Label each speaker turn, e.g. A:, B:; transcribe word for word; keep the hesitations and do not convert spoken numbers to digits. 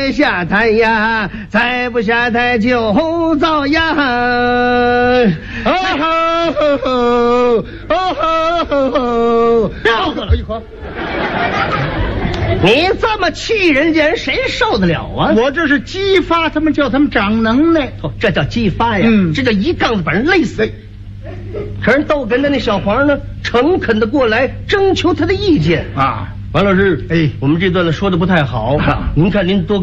A: 得下台呀，再不下台就遭殃。哦吼吼，哦吼吼，绕过了一会。你这么气人家人，谁受得了啊？
B: 我这是激发他们，叫他们长能耐。
A: 哦，这叫激发呀！
B: 嗯，
A: 这叫一杠子把人累死。可是逗哏的那小黄呢，诚恳的过来征求他的意见
B: 啊。
A: 王老师，
B: 哎，
A: 我们这段呢说的不太好，您看您多。